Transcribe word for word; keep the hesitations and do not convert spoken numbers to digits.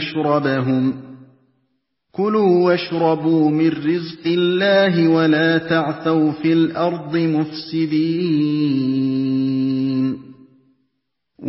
مَشْرَبَهُمْ كُلُوا وَاشْرَبُوا مِنْ رِزْقِ اللَّهِ وَلَا تَعْثَوْا فِي الْأَرْضِ مُفْسِدِينَ